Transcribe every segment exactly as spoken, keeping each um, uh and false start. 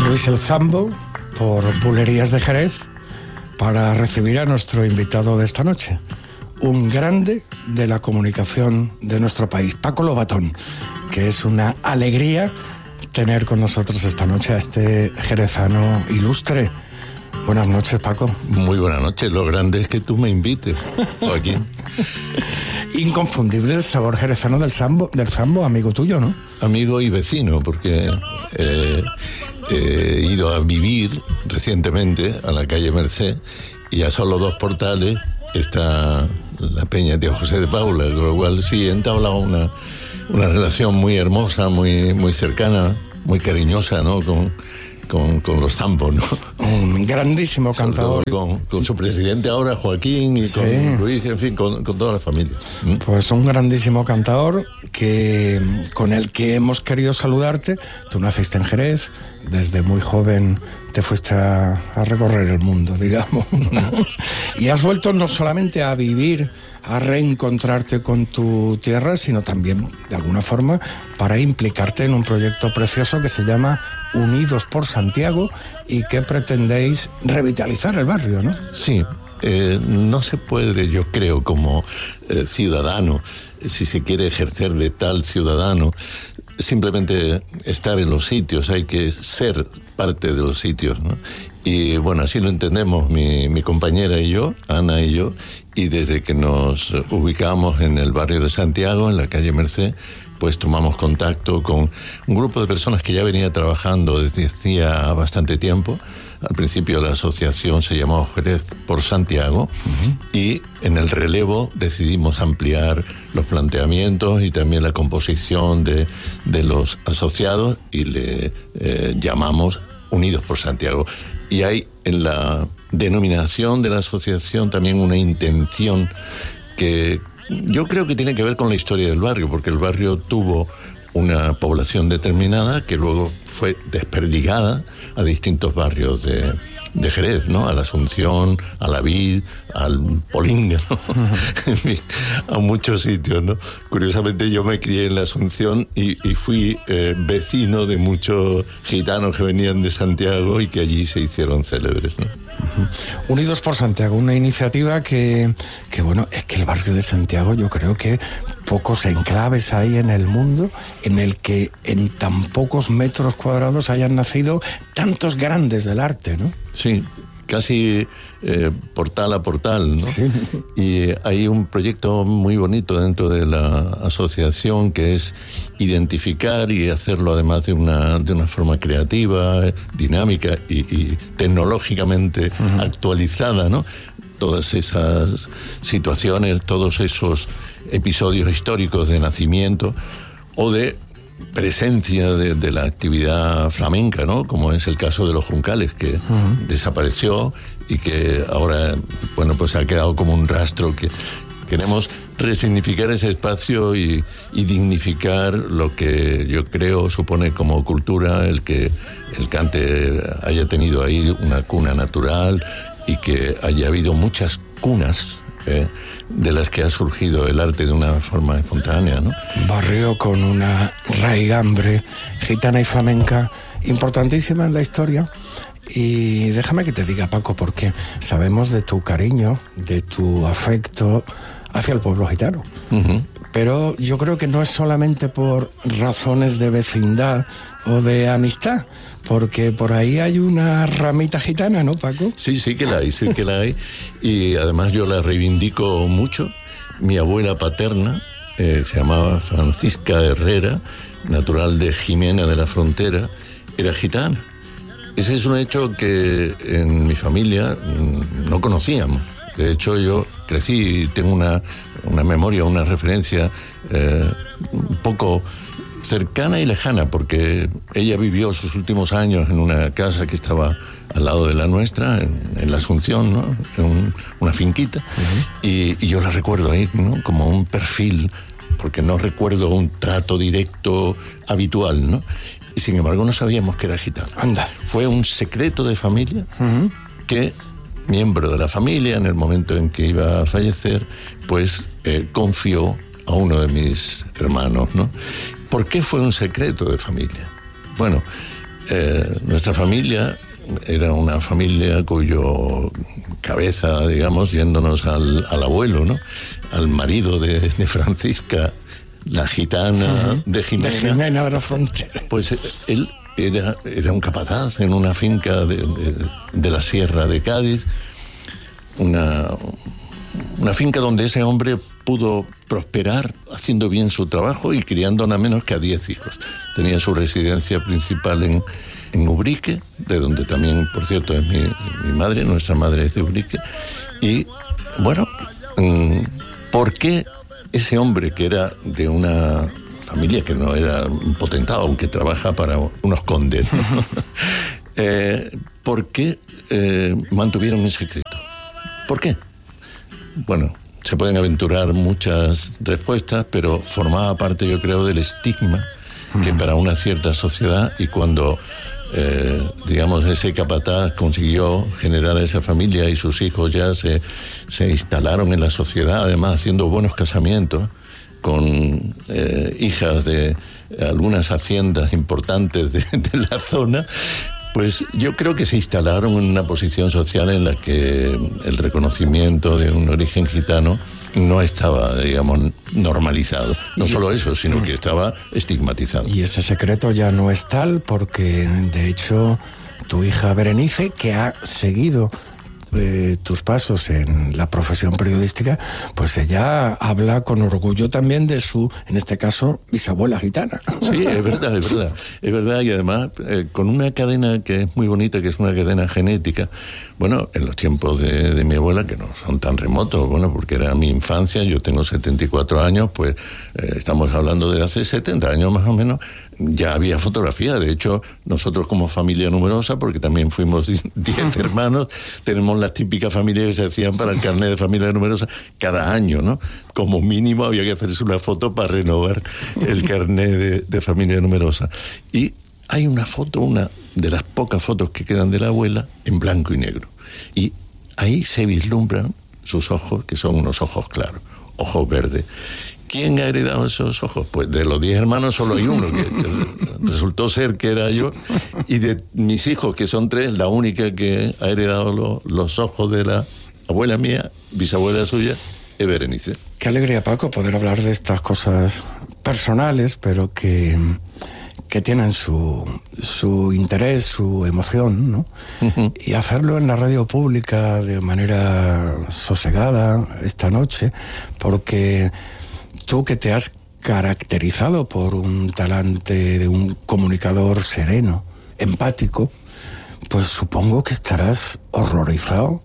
Luis el Zambo por Bulerías de Jerez para recibir a nuestro invitado de esta noche, un grande de la comunicación de nuestro país, Paco Lobatón, que es una alegría tener con nosotros esta noche a este jerezano ilustre. Buenas noches, Paco. Muy buenas noches. Lo grande es que tú me invites, Joaquín. Inconfundible el sabor jerezano del Zambo, del Zambo, amigo tuyo, ¿no? Amigo y vecino, porque eh, he ido a vivir recientemente a la calle Merced y a solo dos portales está la peña de José de Paula, con lo cual sí he entablado una, una relación muy hermosa, muy, muy cercana, muy cariñosa, ¿no? Con, Con, con los Zambos, ¿no? Un grandísimo cantador. Con, con su presidente ahora, Joaquín, y sí. con Luis, en fin, con, con toda la familia. ¿Mm? Pues un grandísimo cantador que, con el que hemos querido saludarte. Tú naciste en Jerez, desde muy joven te fuiste a, a recorrer el mundo, digamos, ¿no? Y has vuelto no solamente a vivir, a reencontrarte con tu tierra, sino también, de alguna forma, para implicarte en un proyecto precioso que se llama Unidos por Santiago y que pretendéis revitalizar el barrio, ¿no? Sí, eh, no se puede, yo creo, como eh, ciudadano, si se quiere ejercer de tal ciudadano, simplemente estar en los sitios, hay que ser parte de los sitios, ¿no? Y bueno, así lo entendemos mi, mi compañera y yo, Ana y yo, y desde que nos ubicamos en el barrio de Santiago, en la calle Merced, pues tomamos contacto con un grupo de personas que ya venía trabajando desde hacía bastante tiempo. Al principio la asociación se llamaba Jerez por Santiago, uh-huh. Y en el relevo decidimos ampliar los planteamientos y también la composición de, de los asociados y le eh, llamamos Unidos por Santiago. Y hay en la denominación de la asociación también una intención que yo creo que tiene que ver con la historia del barrio, porque el barrio tuvo una población determinada que luego fue desperdigada a distintos barrios de, de Jerez, ¿no? A la Asunción, a la Vid, al Polinga, ¿no? En fin, a muchos sitios, ¿no? Curiosamente yo me crié en la Asunción y, y fui eh, vecino de muchos gitanos que venían de Santiago y que allí se hicieron célebres, ¿no? Unidos por Santiago, una iniciativa que, que, bueno, es que el barrio de Santiago yo creo que pocos enclaves hay en el mundo en el que en tan pocos metros cuadrados hayan nacido tantos grandes del arte, ¿no? Sí, casi eh, portal a portal, ¿no? Sí. Y hay un proyecto muy bonito dentro de la asociación que es identificar y hacerlo además de una, de una forma creativa, dinámica y, y tecnológicamente uh-huh. actualizada, ¿no? Todas esas situaciones, todos esos episodios históricos de nacimiento o de presencia de, de la actividad flamenca, ¿no? Como es el caso de los Juncales, que uh-huh. desapareció y que ahora, bueno, pues ha quedado como un rastro que queremos resignificar ese espacio y, y dignificar lo que yo creo supone como cultura el que el cante haya tenido ahí una cuna natural y que haya habido muchas cunas ¿eh? de las que ha surgido el arte de una forma espontánea, ¿no? Barrio con una raigambre gitana y flamenca importantísima en la historia. Y déjame que te diga, Paco, porque sabemos de tu cariño, de tu afecto hacia el pueblo gitano. Uh-huh. Pero yo creo que no es solamente por razones de vecindad o de amistad, porque por ahí hay una ramita gitana, ¿no, Paco? Sí, sí que la hay, sí que la hay. Y además yo la reivindico mucho. Mi abuela paterna eh, se llamaba Francisca Herrera, natural de Jimena de la Frontera, era gitana. Ese es un hecho que en mi familia no conocíamos. De hecho, yo crecí y tengo una, una memoria, una referencia eh, un poco cercana y lejana, porque ella vivió sus últimos años en una casa que estaba al lado de la nuestra, en, en la Asunción, ¿no? En un, una finquita, uh-huh. y, y yo la recuerdo ahí, ¿no? Como un perfil, porque no recuerdo un trato directo habitual, ¿no? Y sin embargo no sabíamos que era gitana. Anda. Fue un secreto de familia uh-huh. que miembro de la familia, en el momento en que iba a fallecer, pues eh, confió a uno de mis hermanos, ¿no? ¿Por qué fue un secreto de familia? Bueno, Eh, nuestra familia era una familia cuyo cabeza, digamos, yéndonos al, al abuelo, ¿no? Al marido de, de Francisca, la gitana uh-huh. de Jimena. De Jimena de la Frontera. Pues él era, era un capataz en una finca de, de, de la Sierra de Cádiz, una, una finca donde ese hombre pudo prosperar haciendo bien su trabajo y criando nada menos que a diez hijos. Tenía su residencia principal en, en Ubrique, de donde también, por cierto, es mi, mi madre, nuestra madre es de Ubrique. Y, bueno, ¿por qué ese hombre que era de una familia que no era un potentado, aunque trabaja para unos condes, ¿no? eh, ¿por qué eh, mantuvieron en secreto? ¿Por qué? Bueno, se pueden aventurar muchas respuestas, pero formaba parte, yo creo, del estigma que para una cierta sociedad, y cuando, eh, digamos, ese capataz consiguió generar a esa familia y sus hijos ya se, se instalaron en la sociedad, además haciendo buenos casamientos con eh, hijas de algunas haciendas importantes de, de la zona, pues yo creo que se instalaron en una posición social en la que el reconocimiento de un origen gitano no estaba, digamos, normalizado. No solo eso, sino que estaba estigmatizado. Y ese secreto ya no es tal, porque de hecho tu hija Berenice, que ha seguido Eh, tus pasos en la profesión periodística, pues ella habla con orgullo también de su, en este caso, bisabuela gitana. Sí, es verdad, es verdad. Es verdad, y además eh, con una cadena que es muy bonita, que es una cadena genética. Bueno, en los tiempos de, de mi abuela, que no son tan remotos, bueno, porque era mi infancia, yo tengo setenta y cuatro años, pues eh, estamos hablando de hace setenta años más o menos, ya había fotografía. De hecho, nosotros como familia numerosa, porque también fuimos diez hermanos, tenemos las típicas familias que se hacían para el carnet de familia numerosa cada año, ¿no? Como mínimo había que hacerse una foto para renovar el carnet de, de familia numerosa. Y hay una foto, una de las pocas fotos que quedan de la abuela, en blanco y negro. Y ahí se vislumbran sus ojos, que son unos ojos claros, ojos verdes. ¿Quién ha heredado esos ojos? Pues de los diez hermanos solo hay uno, que resultó ser que era yo, y de mis hijos, que son tres, la única que ha heredado lo, los ojos de la abuela mía, bisabuela suya, es Berenice. Qué alegría, Paco, poder hablar de estas cosas personales, pero que, que tienen su, su interés, su emoción, ¿no? Uh-huh. Y hacerlo en la radio pública de manera sosegada esta noche, porque tú, que te has caracterizado por un talante de un comunicador sereno, empático, pues supongo que estarás horrorizado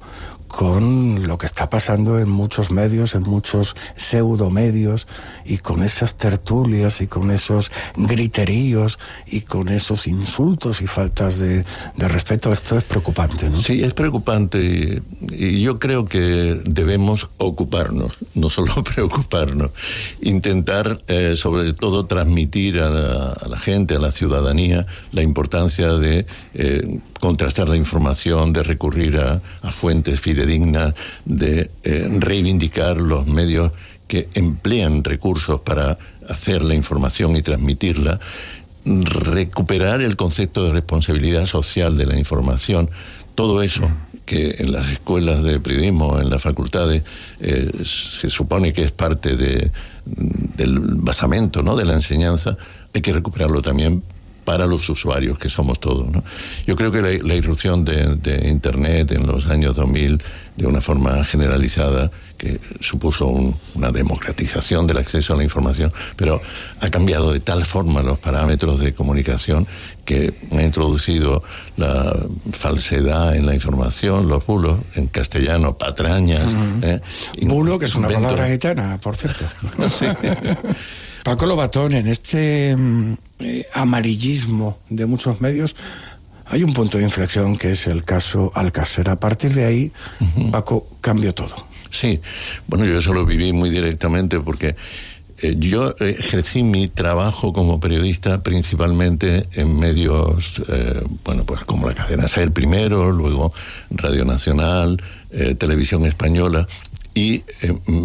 con lo que está pasando en muchos medios, en muchos pseudomedios, y con esas tertulias y con esos griteríos y con esos insultos y faltas de, de respeto. Esto es preocupante, ¿no? Sí, es preocupante, y, y yo creo que debemos ocuparnos, no solo preocuparnos, intentar eh, sobre todo transmitir a la, a la gente, a la ciudadanía, la importancia de eh, contrastar la información, de recurrir a, a fuentes fidedignas, de eh, reivindicar los medios que emplean recursos para hacer la información y transmitirla, recuperar el concepto de responsabilidad social de la información. Todo eso que en las escuelas de periodismo, en las facultades, eh, se supone que es parte de, del basamento, ¿no?, de la enseñanza, hay que recuperarlo también para los usuarios, que somos todos, ¿no? Yo creo que la, la irrupción de, de Internet en los años dos mil, de una forma generalizada, que supuso un, una democratización del acceso a la información, pero ha cambiado de tal forma los parámetros de comunicación que ha introducido la falsedad en la información, los bulos, en castellano, patrañas. Uh-huh. ¿eh? Bulo, que es una Invento. palabra gitana, por cierto. Sí. Paco Lobatón, en este eh, amarillismo de muchos medios hay un punto de inflexión, que es el caso Alcácer. A partir de ahí, uh-huh. Paco, cambió todo. Sí, bueno, yo eso lo viví muy directamente porque eh, yo ejercí mi trabajo como periodista principalmente en medios, eh, bueno, pues como la cadena SER primero, luego Radio Nacional, eh, Televisión Española, y eh, mi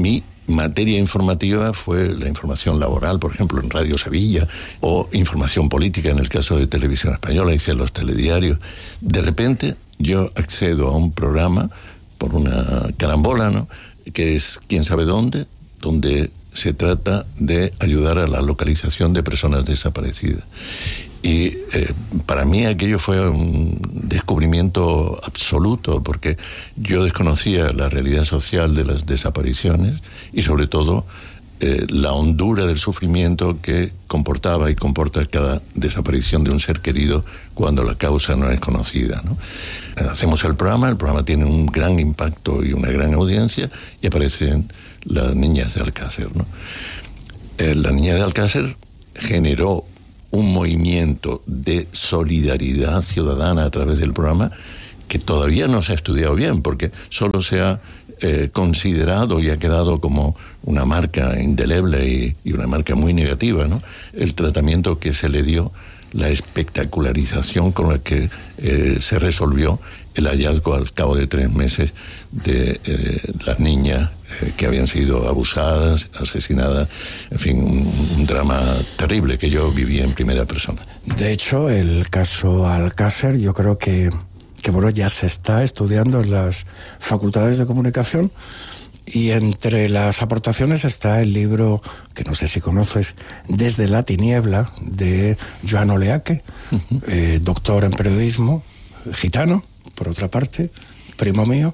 materia informativa fue la información laboral, por ejemplo, en Radio Sevilla, o información política en el caso de Televisión Española, hice los telediarios. De repente yo accedo a un programa por una carambola, ¿no?, que es quién sabe dónde, donde se trata de ayudar a la localización de personas desaparecidas. Y eh, para mí aquello fue un descubrimiento absoluto, porque yo desconocía la realidad social de las desapariciones y sobre todo eh, la hondura del sufrimiento que comportaba y comporta cada desaparición de un ser querido cuando la causa no es conocida, ¿no? Hacemos el programa, el programa tiene un gran impacto y una gran audiencia y aparecen las niñas de Alcácer, ¿no? Eh, la niña de Alcácer generó un movimiento de solidaridad ciudadana a través del programa que todavía no se ha estudiado bien, porque solo se ha eh, considerado y ha quedado como una marca indeleble y, y una marca muy negativa, ¿no?, el tratamiento que se le dio, la espectacularización con la que eh, se resolvió el hallazgo al cabo de tres meses de eh, las niñas eh, que habían sido abusadas, asesinadas, en fin, un, un drama terrible que yo viví en primera persona. De hecho, el caso Alcácer, yo creo que, que bueno, ya se está estudiando en las facultades de comunicación, y entre las aportaciones está el libro, que no sé si conoces, Desde la tiniebla, de Joan Oleaque, uh-huh. eh, doctor en periodismo, gitano, por otra parte, primo mío,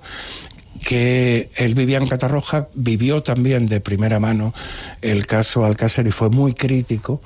que él vivía en Catarroja, vivió también de primera mano el caso Alcácer y fue muy crítico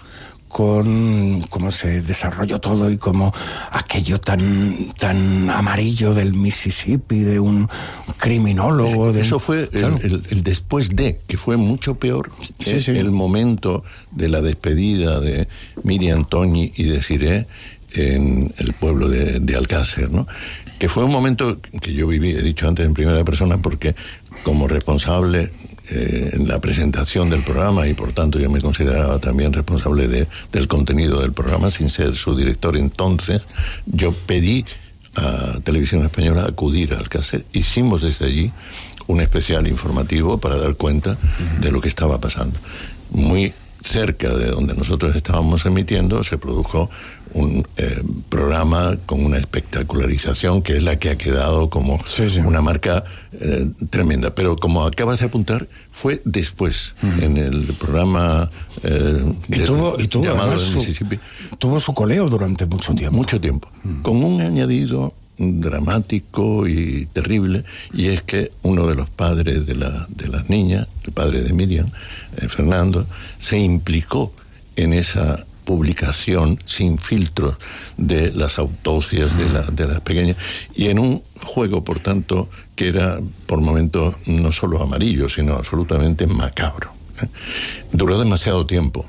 con cómo se desarrolló todo y cómo aquello tan, tan amarillo del Mississippi, de un criminólogo... De Eso un, fue claro. el, el, el después de, que fue mucho peor. Sí, eh, sí. El momento de la despedida de Miriam Toñi y de Siré en el pueblo de, de Alcácer, ¿no?, que fue un momento que yo viví, he dicho antes en primera persona, porque como responsable eh, en la presentación del programa, y por tanto yo me consideraba también responsable de, del contenido del programa, sin ser su director entonces, yo pedí a Televisión Española acudir a Alcácer. Hicimos desde allí un especial informativo para dar cuenta de lo que estaba pasando. Muy cerca de donde nosotros estábamos emitiendo se produjo un eh, programa con una espectacularización que es la que ha quedado como sí, sí. una marca eh, tremenda, pero como acabas de apuntar, fue después, uh-huh. en el programa eh, y tuvo, y tuvo, llamado su, Mississippi, tuvo su coleo durante mucho tiempo mucho tiempo, uh-huh. con un añadido dramático y terrible, y es que uno de los padres de, la, de las niñas, el padre de Miriam, eh, Fernando, se implicó en esa publicación sin filtros de las autopsias de, la, de las pequeñas, y en un juego, por tanto, que era por momentos no solo amarillo, sino absolutamente macabro, ¿eh? Duró demasiado tiempo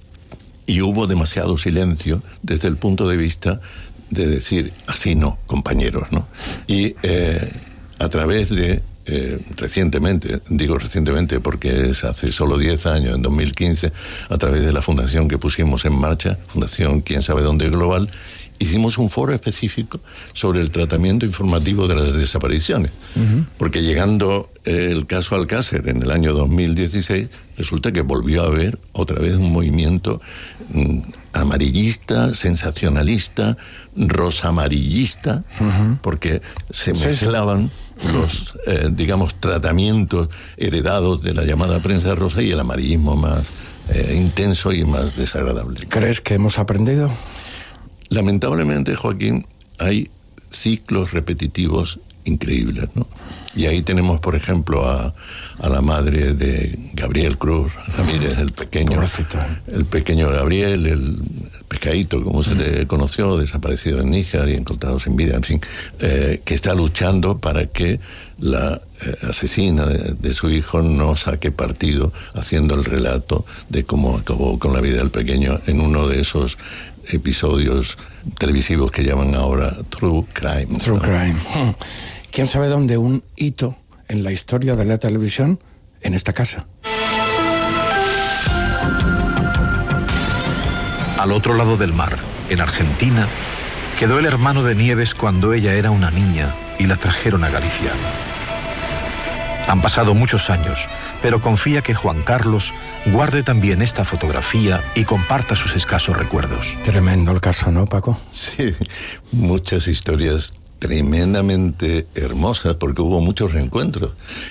y hubo demasiado silencio desde el punto de vista de decir, así no, compañeros, ¿no? Y eh, a través de, eh, recientemente, digo recientemente porque es hace solo diez años, en dos mil quince, a través de la fundación que pusimos en marcha, Fundación Quién Sabe Dónde Global, hicimos un foro específico sobre el tratamiento informativo de las desapariciones. Uh-huh. Porque llegando eh, el caso Alcácer en el año dos mil dieciséis, resulta que volvió a haber otra vez un movimiento mm, amarillista, sensacionalista, rosamarillista, uh-huh. porque se mezclaban sí, sí. los, eh, digamos, tratamientos heredados de la llamada prensa rosa y el amarillismo más eh, intenso y más desagradable. ¿Crees que hemos aprendido? Lamentablemente, Joaquín, hay ciclos repetitivos increíbles, ¿no? Y ahí tenemos, por ejemplo, a, a la madre de Gabriel Cruz Ramírez, el pequeño, el pequeño Gabriel, el, el pescadito, como se le conoció, desaparecido en Níjar y encontrado sin vida, en fin, eh, que está luchando para que la eh, asesina de, de su hijo no saque partido haciendo el relato de cómo acabó con la vida del pequeño en uno de esos episodios televisivos que llaman ahora True Crime. True ¿no? Crime. ¿Quién sabe dónde un hito en la historia de la televisión? En esta casa. Al otro lado del mar, en Argentina, quedó el hermano de Nieves cuando ella era una niña y la trajeron a Galicia. Han pasado muchos años, pero confía que Juan Carlos guarde también esta fotografía y comparta sus escasos recuerdos. Tremendo el caso, ¿no, Paco? Sí, muchas historias tremendamente hermosas porque hubo muchos reencuentros.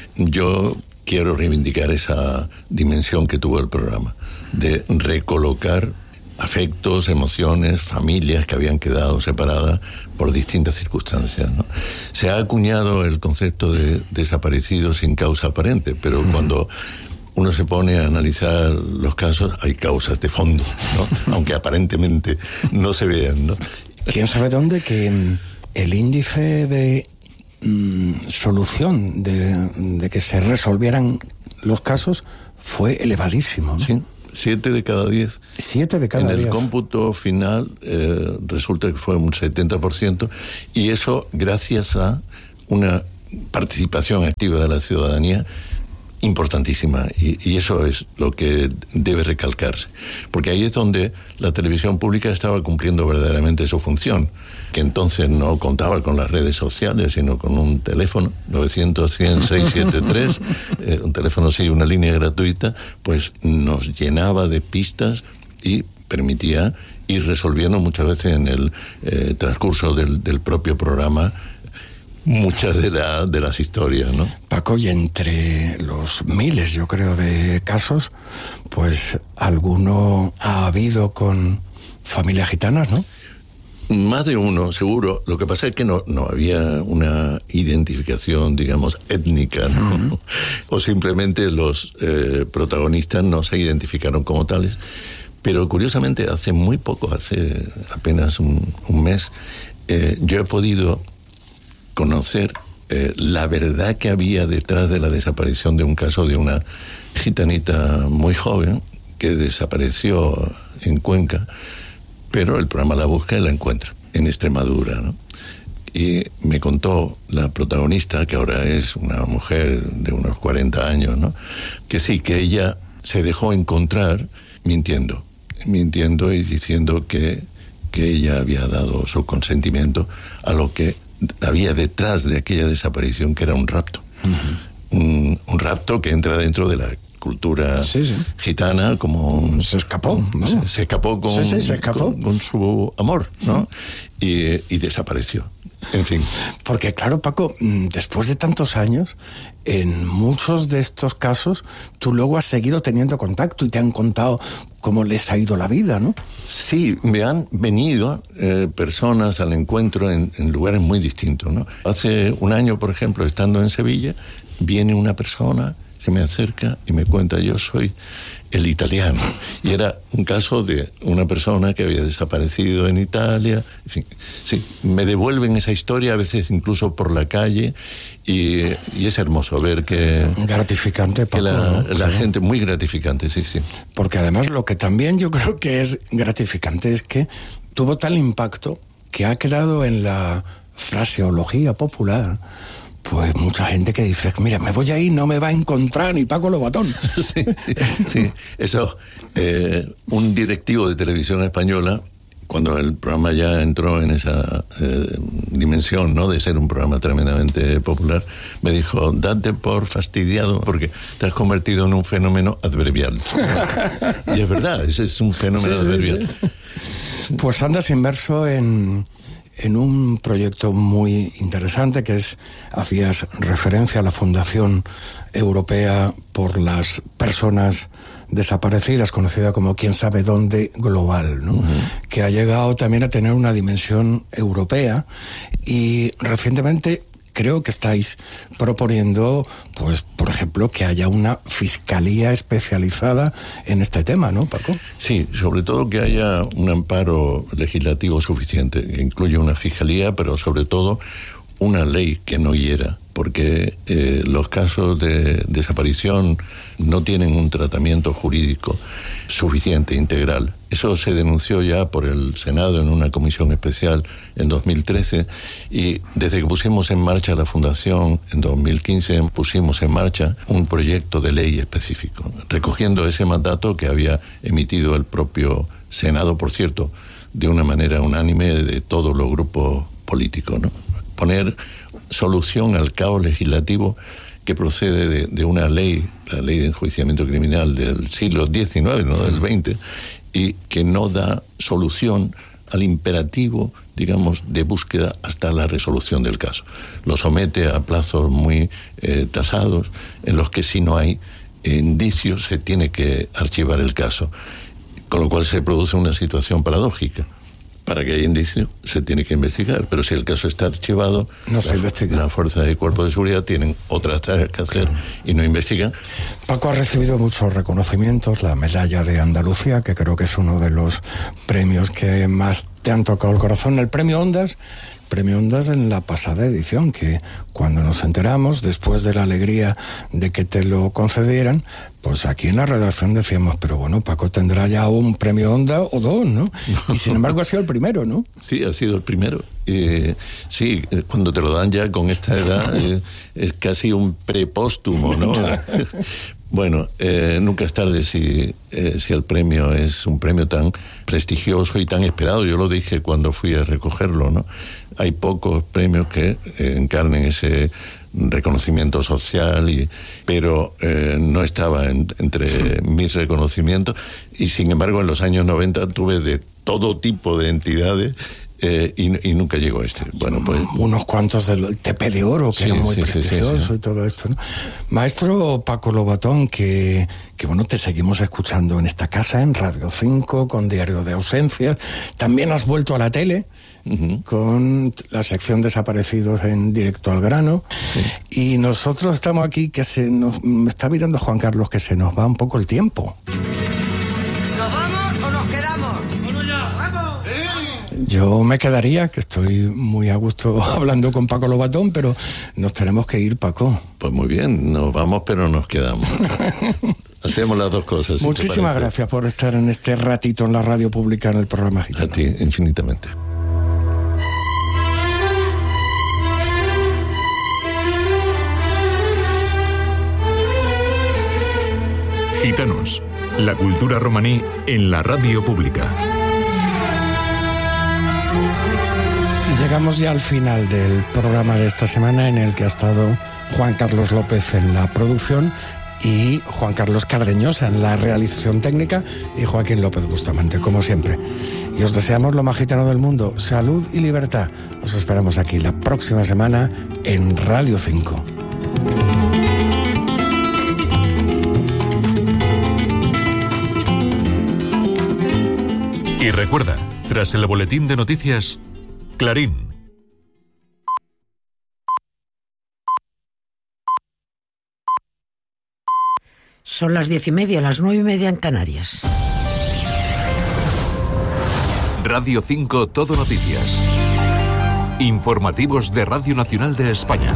Yo quiero reivindicar esa dimensión que tuvo el programa, de recolocar afectos, emociones, familias que habían quedado separadas por distintas circunstancias, ¿no? Se ha acuñado el concepto de desaparecidos sin causa aparente, pero uh-huh. cuando uno se pone a analizar los casos, hay causas de fondo, ¿no? Aunque aparentemente no se vean, ¿no? ¿Quién sabe dónde que el índice de mmm, solución de, de que se resolvieran los casos fue elevadísimo, ¿no? Sí. Siete de cada diez. Siete de cada diez. En el cómputo final eh, resulta que fue un setenta por ciento, y eso gracias a una participación activa de la ciudadanía importantísima, y, y eso es lo que debe recalcarse, porque ahí es donde la televisión pública estaba cumpliendo verdaderamente su función, que entonces no contaba con las redes sociales, sino con un teléfono novecientos, cien, seiscientos setenta y tres, eh, un teléfono sí, una línea gratuita, pues nos llenaba de pistas y permitía ir resolviendo muchas veces en el eh, transcurso del, del propio programa muchas de, la, de las historias, ¿no? Paco, y entre los miles, yo creo, de casos, pues alguno ha habido con familias gitanas, ¿no? Más de uno, seguro. Lo que pasa es que no, no había una identificación, digamos, étnica, ¿no? Uh-huh. O simplemente los eh, protagonistas no se identificaron como tales. Pero curiosamente, hace muy poco, hace apenas un, un mes, eh, yo he podido conocer eh, la verdad que había detrás de la desaparición de un caso de una gitanita muy joven que desapareció en Cuenca, pero el programa la busca y la encuentra en Extremadura, ¿no? Y me contó la protagonista, que ahora es una mujer de unos cuarenta años, ¿no? Que sí, que ella se dejó encontrar mintiendo, mintiendo y diciendo que, que ella había dado su consentimiento a lo que había detrás de aquella desaparición, que era un rapto. Uh-huh. Un, un rapto que entra dentro de la cultura sí, sí. gitana, como... Se escapó, ¿no? Se, se escapó con, sí, sí, se escapó. Con, con su amor, ¿no? Uh-huh. Y, y desapareció. En fin. Porque claro, Paco, después de tantos años, en muchos de estos casos, tú luego has seguido teniendo contacto y te han contado cómo les ha ido la vida, ¿no? Sí, me han venido eh, personas al encuentro en, en lugares muy distintos, ¿no? Hace un año, por ejemplo, estando en Sevilla, viene una persona, se me acerca y me cuenta: yo soy el italiano. Y era un caso de una persona que había desaparecido en Italia. En fin, sí, me devuelven esa historia, a veces incluso por la calle, y, y es hermoso ver que... Es gratificante, Paco, que la, ¿no? la sí. gente, muy gratificante, sí, sí. Porque además lo que también yo creo que es gratificante es que tuvo tal impacto que ha quedado en la fraseología popular. Pues mucha gente que dice: mira, me voy ahí, no me va a encontrar ni Paco Lobatón. Sí, sí. Eso, eh, un directivo de Televisión Española, cuando el programa ya entró en esa eh, dimensión, ¿no?, de ser un programa tremendamente popular, me dijo: date por fastidiado porque te has convertido en un fenómeno adverbial. Y es verdad, ese es un fenómeno sí, adverbial. Sí, sí. Pues andas inmerso en... en un proyecto muy interesante que es, hacías referencia a la Fundación Europea por las Personas Desaparecidas, conocida como Quién sabe dónde global, ¿no? Uh-huh. Que ha llegado también a tener una dimensión europea, y recientemente creo que estáis proponiendo, pues, por ejemplo, que haya una fiscalía especializada en este tema, ¿no, Paco? Sí, sobre todo que haya un amparo legislativo suficiente, que incluya una fiscalía, pero sobre todo una ley que no hiera, porque eh, los casos de desaparición no tienen un tratamiento jurídico suficiente, integral. Eso se denunció ya por el Senado en una comisión especial en dos mil trece, y desde que pusimos en marcha la Fundación en dos mil quince pusimos en marcha un proyecto de ley específico, recogiendo ese mandato que había emitido el propio Senado, por cierto, de una manera unánime de todos los grupos políticos, ¿no? Poner solución al caos legislativo que procede de, de una ley, la ley de enjuiciamiento criminal del siglo diecinueve, no del veinte, y que no da solución al imperativo, digamos, de búsqueda hasta la resolución del caso. Lo somete a plazos muy eh, tasados, en los que si no hay indicios se tiene que archivar el caso, con lo cual se produce una situación paradójica. Para que haya indicio se tiene que investigar, pero si el caso está archivado, no se la, investiga. La fuerza de cuerpo de seguridad tienen otras tareas que hacer, claro, y no investigan. Paco ha recibido muchos reconocimientos, la medalla de Andalucía, que creo que es uno de los premios que más te han tocado el corazón, el premio Ondas. Premio Ondas en la pasada edición, que cuando nos enteramos, después de la alegría de que te lo concedieran, pues aquí en la redacción decíamos, pero bueno, Paco tendrá ya un premio Onda o dos, ¿no? Y sin embargo ha sido el primero, ¿no? Sí, ha sido el primero. Eh, sí, cuando te lo dan ya con esta edad, eh, es casi un prepóstumo, ¿no? Bueno, eh, nunca es tarde si, eh, si el premio es un premio tan prestigioso y tan esperado. Yo lo dije cuando fui a recogerlo, ¿no? Hay pocos premios que eh, encarnen ese reconocimiento social, y, pero eh, no estaba en, entre mis reconocimientos, y sin embargo en los años noventa tuve de todo tipo de entidades. Eh, y, y nunca llegó este. Bueno, pues unos cuantos del T P de Oro, que sí, era muy sí, prestigioso, sí, sí, sí. Y todo esto, ¿no? Maestro Paco Lobatón, que, que bueno, te seguimos escuchando en esta casa, en Radio cinco, con Diario de Ausencias. También has vuelto a la tele, uh-huh, con la sección Desaparecidos en Directo al Grano. Sí. Y nosotros estamos aquí, que se nos me está mirando Juan Carlos, que se nos va un poco el tiempo. ¿Nos vamos o nos quedamos? Bueno, ya. ¡Vamos! Yo me quedaría, que estoy muy a gusto hablando con Paco Lobatón, pero nos tenemos que ir, Paco. Pues muy bien, nos vamos, pero nos quedamos. Hacemos las dos cosas. Si Muchísimas gracias por estar en este ratito en la radio pública, en el programa Gitano. A ti, infinitamente. Gitanos, la cultura romaní en la radio pública. Y llegamos ya al final del programa de esta semana, en el que ha estado Juan Carlos López en la producción y Juan Carlos Cardeñosa en la realización técnica y Joaquín López Bustamante, como siempre. Y os deseamos lo más gitano del mundo, salud y libertad. Os esperamos aquí la próxima semana en Radio cinco. Y recuerda, tras el boletín de noticias, Clarín. Son las diez y media, las nueve y media en Canarias. Radio cinco Todo Noticias. Informativos de Radio Nacional de España.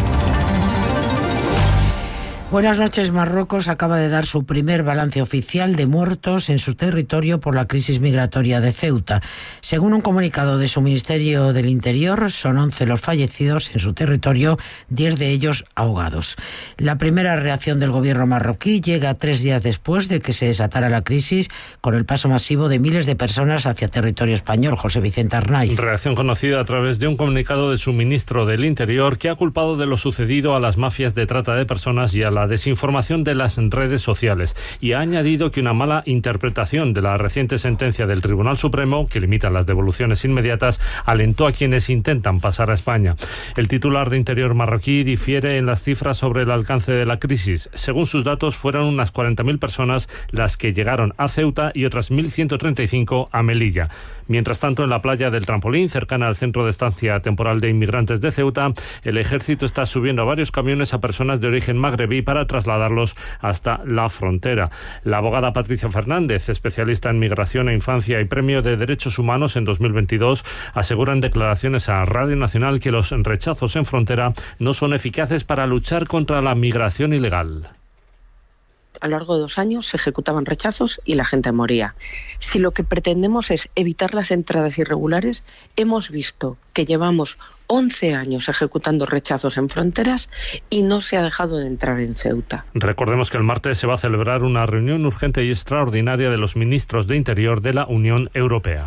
Buenas noches. Marruecos acaba de dar su primer balance oficial de muertos en su territorio por la crisis migratoria de Ceuta. Según un comunicado de su Ministerio del Interior, son once los fallecidos en su territorio, diez de ellos ahogados. La primera reacción del gobierno marroquí llega tres días después de que se desatara la crisis, con el paso masivo de miles de personas hacia territorio español. José Vicente Arnaiz. Reacción conocida a través de un comunicado de su ministro del Interior, que ha culpado de lo sucedido a las mafias de trata de personas y a la desinformación de las redes sociales, y ha añadido que una mala interpretación de la reciente sentencia del Tribunal Supremo, que limita las devoluciones inmediatas, alentó a quienes intentan pasar a España. El titular de Interior marroquí difiere en las cifras sobre el alcance de la crisis. Según sus datos, fueron unas cuarenta mil personas las que llegaron a Ceuta y otras mil ciento treinta y cinco a Melilla. Mientras tanto, en la playa del Trampolín, cercana al centro de estancia temporal de inmigrantes de Ceuta, el ejército está subiendo a varios camiones a personas de origen magrebí para trasladarlos hasta la frontera. La abogada Patricia Fernández, especialista en migración e infancia y premio de derechos humanos en dos mil veintidós, asegura en declaraciones a Radio Nacional que los rechazos en frontera no son eficaces para luchar contra la migración ilegal. A lo largo de dos años se ejecutaban rechazos y la gente moría. Si lo que pretendemos es evitar las entradas irregulares, hemos visto que llevamos once años ejecutando rechazos en fronteras y no se ha dejado de entrar en Ceuta. Recordemos que el martes se va a celebrar una reunión urgente y extraordinaria de los ministros de Interior de la Unión Europea.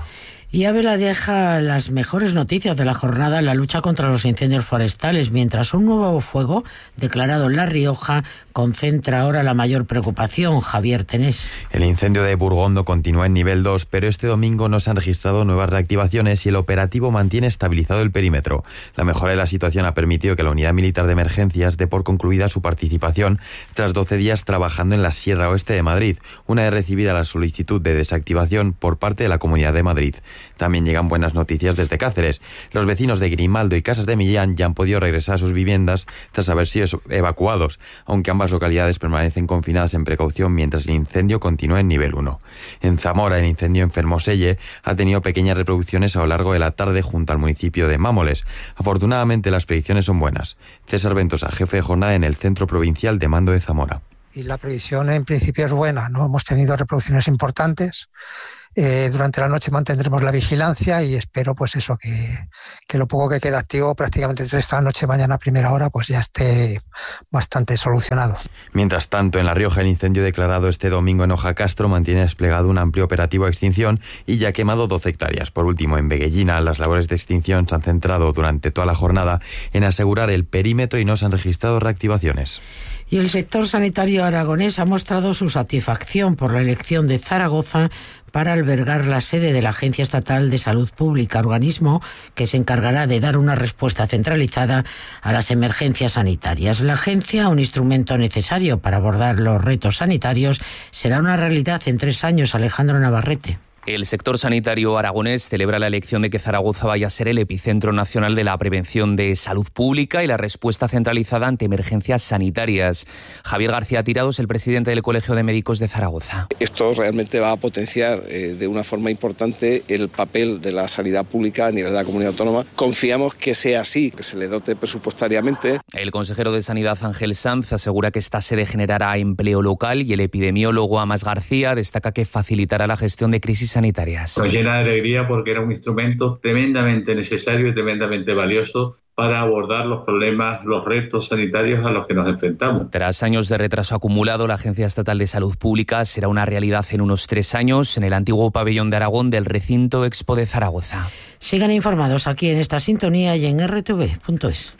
Y Ávila deja las mejores noticias de la jornada en la lucha contra los incendios forestales, mientras un nuevo fuego declarado en La Rioja concentra ahora la mayor preocupación. Javier Tenés. El incendio de Burgondo continúa en nivel dos, pero este domingo no se han registrado nuevas reactivaciones y el operativo mantiene estabilizado el perímetro. La mejora de la situación ha permitido que la Unidad Militar de Emergencias dé por concluida su participación tras doce días trabajando en la Sierra Oeste de Madrid, una vez recibida la solicitud de desactivación por parte de la Comunidad de Madrid. También llegan buenas noticias desde Cáceres. Los vecinos de Grimaldo y Casas de Millán ya han podido regresar a sus viviendas tras haber sido evacuados, aunque ambas localidades permanecen confinadas en precaución mientras el incendio continúa en nivel uno. En Zamora, el incendio en Fermoselle ha tenido pequeñas reproducciones a lo largo de la tarde junto al municipio de Mámoles. Afortunadamente, las predicciones son buenas. César Ventosa, jefe de jornada en el Centro Provincial de Mando de Zamora. Y la previsión en principio es buena, no hemos tenido reproducciones importantes. Eh, durante la noche mantendremos la vigilancia y espero pues eso, que, que lo poco que queda activo prácticamente desde esta noche, mañana a primera hora, pues ya esté bastante solucionado. Mientras tanto, en La Rioja, el incendio declarado este domingo en Ojacastro mantiene desplegado un amplio operativo de extinción y ya ha quemado doce hectáreas. Por último, en Veguellina, las labores de extinción se han centrado durante toda la jornada en asegurar el perímetro y no se han registrado reactivaciones. Y el sector sanitario aragonés ha mostrado su satisfacción por la elección de Zaragoza para albergar la sede de la Agencia Estatal de Salud Pública, organismo que se encargará de dar una respuesta centralizada a las emergencias sanitarias. La agencia, un instrumento necesario para abordar los retos sanitarios, será una realidad en tres años. Alejandro Navarrete. El sector sanitario aragonés celebra la elección de que Zaragoza vaya a ser el epicentro nacional de la prevención de salud pública y la respuesta centralizada ante emergencias sanitarias. Javier García Tirado es el presidente del Colegio de Médicos de Zaragoza. Esto realmente va a potenciar eh, de una forma importante el papel de la sanidad pública a nivel de la comunidad autónoma. Confiamos que sea así, que se le dote presupuestariamente. El consejero de Sanidad, Ángel Sanz, asegura que esta sede generará empleo local y el epidemiólogo Amas García destaca que facilitará la gestión de crisis sanitarias. Nos llena de alegría porque era un instrumento tremendamente necesario y tremendamente valioso para abordar los problemas, los retos sanitarios a los que nos enfrentamos. Tras años de retraso acumulado, la Agencia Estatal de Salud Pública será una realidad en unos tres años en el antiguo pabellón de Aragón del recinto Expo de Zaragoza. Sigan informados aquí en esta sintonía y en erre te ve punto es.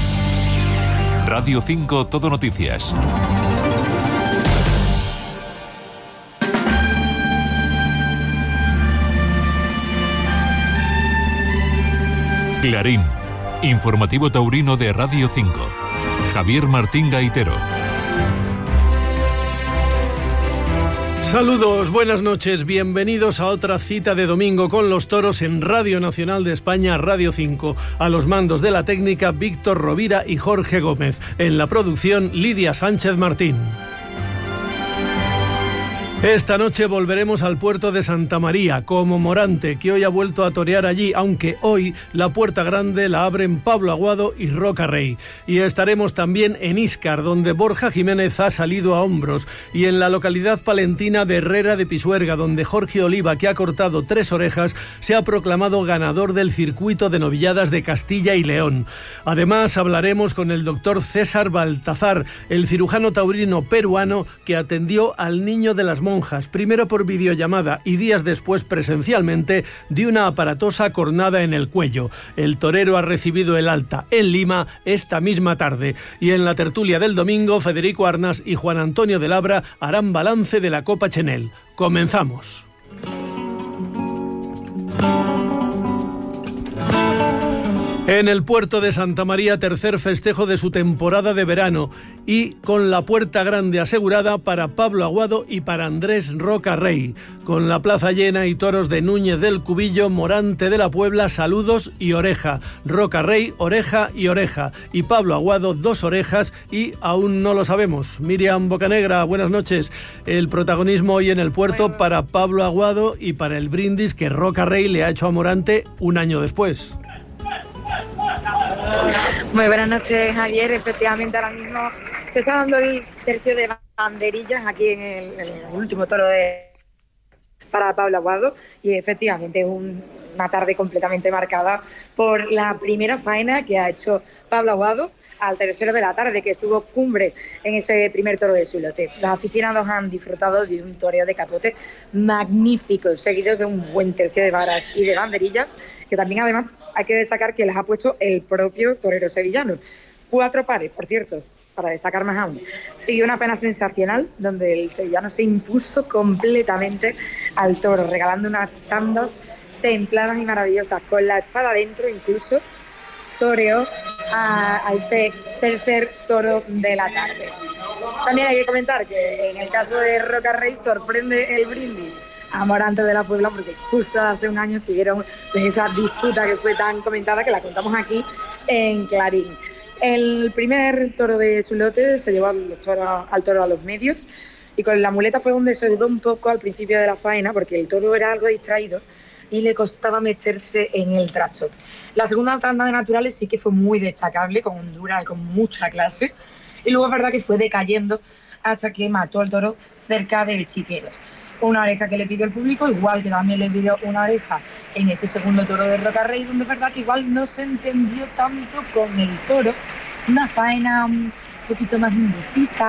Radio cinco Todo Noticias. Clarín, informativo taurino de Radio cinco. Javier Martín Gaitero. Saludos, buenas noches, bienvenidos a otra cita de domingo con los toros en Radio Nacional de España, Radio cinco. A los mandos de la técnica, Víctor Rovira y Jorge Gómez. En la producción, Lidia Sánchez Martín. Esta noche volveremos al puerto de Santa María, como Morante, que hoy ha vuelto a torear allí, aunque hoy la puerta grande la abren Pablo Aguado y Roca Rey. Y estaremos también en Íscar, donde Borja Jiménez ha salido a hombros, y en la localidad palentina de Herrera de Pisuerga, donde Jorge Oliva, que ha cortado tres orejas, se ha proclamado ganador del circuito de novilladas de Castilla y León. Además, hablaremos con el doctor César Baltazar, el cirujano taurino peruano que atendió al niño de las monjas, primero por videollamada y días después presencialmente, de una aparatosa cornada en el cuello. El torero ha recibido el alta en Lima esta misma tarde. Y en la tertulia del domingo, Federico Arnas y Juan Antonio de Labra harán balance de la Copa Chenel. Comenzamos. En el puerto de Santa María, tercer festejo de su temporada de verano y con la puerta grande asegurada para Pablo Aguado y para Andrés Roca Rey. Con la plaza llena y toros de Núñez del Cubillo, Morante de la Puebla, saludos y oreja. Roca Rey, oreja y oreja. Y Pablo Aguado, dos orejas y aún no lo sabemos. Miriam Bocanegra, buenas noches. El protagonismo hoy en el puerto para Pablo Aguado y para el brindis que Roca Rey le ha hecho a Morante un año después. Muy buenas noches, Javier. Efectivamente, ahora mismo se está dando el tercio de banderillas aquí en el, en el último toro de, para Pablo Aguado, y efectivamente un, una tarde completamente marcada por la primera faena que ha hecho Pablo Aguado al tercero de la tarde, que estuvo cumbre en ese primer toro de su lote. Los aficionados han disfrutado de un toreo de capote magnífico, seguido de un buen tercio de varas y de banderillas, que también además hay que destacar que las ha puesto el propio torero sevillano. Cuatro pares, por cierto, para destacar más aún. Siguió una pena sensacional, donde el sevillano se impuso completamente al toro, regalando unas tandas templadas y maravillosas, con la espada dentro incluso. Toreó a, a ese tercer toro de la tarde. También hay que comentar que en el caso de Roca Rey sorprende el brindis a Morante de la Puebla, porque justo hace un año estuvieron en esa disputa que fue tan comentada que la contamos aquí en Clarín. El primer toro de su lote se llevó al toro, al toro a los medios, y con la muleta fue donde se dudó un poco al principio de la faena, porque el toro era algo distraído y le costaba meterse en el trasto. La segunda tanda de naturales sí que fue muy destacable, con hondura y con mucha clase, y luego es verdad que fue decayendo hasta que mató el toro cerca del chiquero. Una oreja que le pidió el público, igual que también le pidió una oreja en ese segundo toro de Roca Rey, donde es verdad que igual no se entendió tanto con el toro, una faena un poquito más indecisa,